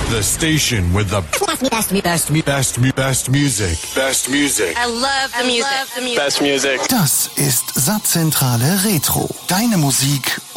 The station with the best music. Best music. I love the music. Best music. Das ist Satzzentrale Retro. Deine Musik